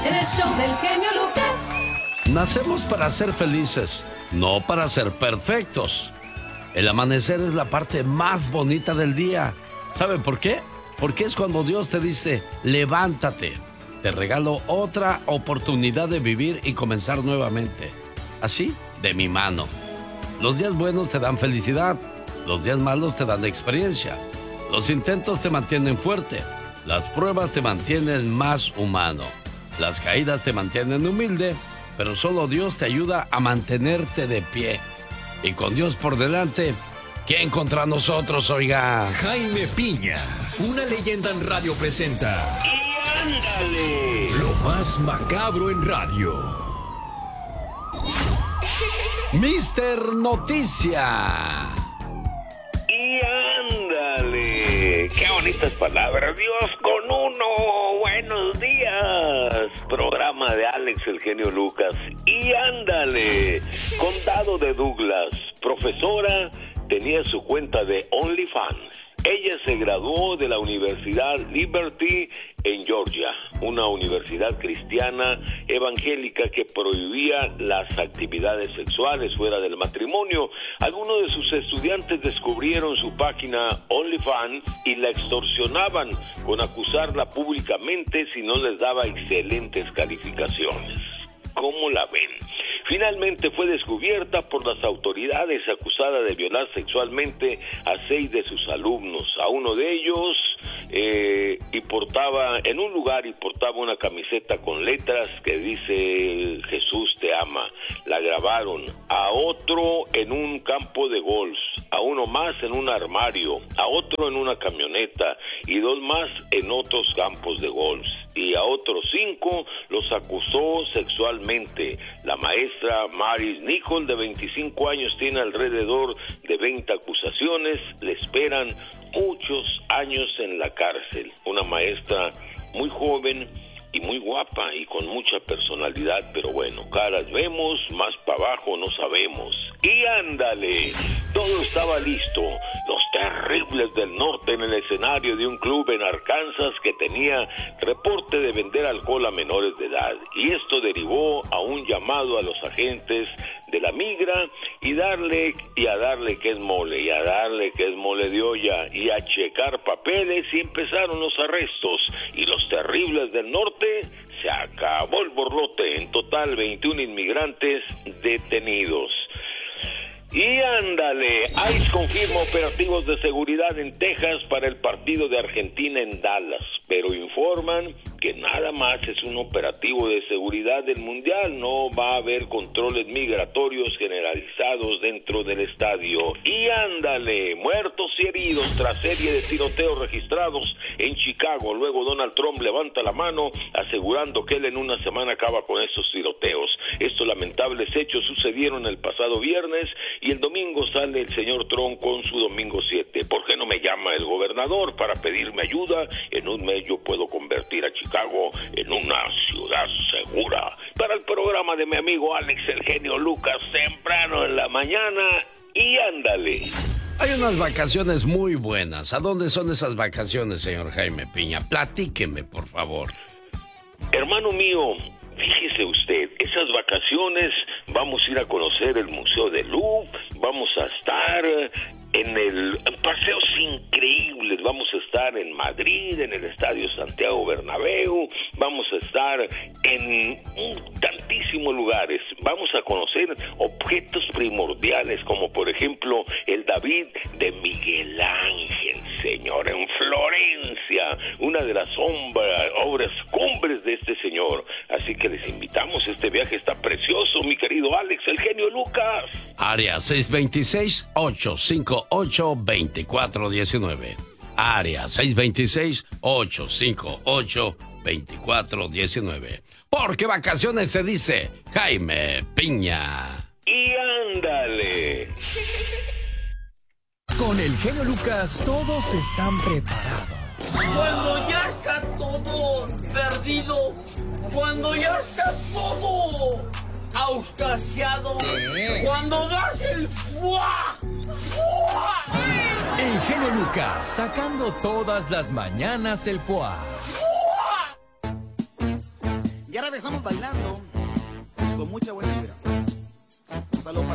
en el show del genio Lucas. Nacemos para ser felices, no para ser perfectos. El amanecer es la parte más bonita del día. ¿Sabe por qué? Porque es cuando Dios te dice, levántate. Te regalo otra oportunidad de vivir y comenzar nuevamente. Así, de mi mano. Los días buenos te dan felicidad. Los días malos te dan experiencia. Los intentos te mantienen fuerte. Las pruebas te mantienen más humano. Las caídas te mantienen humilde. Pero solo Dios te ayuda a mantenerte de pie. Y con Dios por delante, ¿quién contra nosotros, oiga? Jaime Piña, una leyenda en radio presenta. ¡Y ándale! Lo más macabro en radio. Mister Noticia. ¡Y ándale! ¡Qué bonitas palabras! ¡Dios con uno! ¡Buenos días! Programa de Alex, el genio Lucas. ¡Y ándale! Condado de Douglas. Profesora tenía su cuenta de OnlyFans. Ella se graduó de la Universidad Liberty en Georgia, una universidad cristiana evangélica que prohibía las actividades sexuales fuera del matrimonio. Algunos de sus estudiantes descubrieron su página OnlyFans y la extorsionaban con acusarla públicamente si no les daba excelentes calificaciones. ¿Cómo la ven? Finalmente fue descubierta por las autoridades, acusada de violar sexualmente a 6 de sus alumnos. A uno de ellos y portaba una camiseta con letras que dice Jesús te ama. La grabaron. A otro en un campo de golf, a uno más en un armario, a otro en una camioneta y 2 más en otros campos de golf. Y a otros 5 los acusó sexualmente. La maestra Maris Nicol, de 25 años, tiene alrededor de 20 acusaciones. Le esperan muchos años en la cárcel. Una maestra muy joven y muy guapa y con mucha personalidad, pero bueno, caras vemos, más para abajo no sabemos. Y ándale, todo estaba listo. Los Terribles del Norte en el escenario de un club en Arkansas que tenía reporte de vender alcohol a menores de edad. Y esto derivó a un llamado a los agentes de la migra y a darle que es mole de olla y a checar papeles, y empezaron los arrestos. Y los Terribles del Norte, se acabó el borlote. En total 21 inmigrantes detenidos. Y ándale, ICE confirma operativos de seguridad en Texas para el partido de Argentina en Dallas, pero informan que nada más es un operativo de seguridad del Mundial, no va a haber controles migratorios generalizados dentro del estadio. Y ándale, muertos y heridos tras serie de tiroteos registrados en Chicago. Luego Donald Trump levanta la mano asegurando que él en una semana acaba con estos tiroteos. Estos lamentables hechos sucedieron el pasado viernes y el domingo sale el señor Trump con su domingo 7. ¿Por qué no me llama el gobernador para pedirme ayuda? En un mes yo puedo convertir a Chicago en una ciudad segura. Para el programa de mi amigo Alex, el genio Lucas, temprano en la mañana. Y ándale. Hay unas vacaciones muy buenas. ¿A dónde son esas vacaciones, señor Jaime Piña? Platíqueme, por favor. Hermano mío, fíjese usted, esas vacaciones vamos a ir a conocer el Museo del Louvre, vamos a estar en paseos increíbles, vamos a estar en Madrid, en el Estadio Santiago Bernabéu, vamos a estar en tantísimos lugares, vamos a conocer objetos primordiales como por ejemplo el David de Miguel Ángel, señor, en Florencia, una de las obras cumbres de este señor. Así que les invitamos, este viaje está precioso, mi querido Alex, el genio Lucas. Área 626-858-2419. Área 626-858-2419. Porque vacaciones se dice Jaime Piña. Y ándale. Con el genio Lucas todos están preparados. Cuando ya está todo perdido, cuando ya está todo auscasiado, cuando das el ¡fua! ¡Fua! El genio Lucas sacando todas las mañanas el foie. Ya regresamos bailando con mucha buena vibra. Un saludo para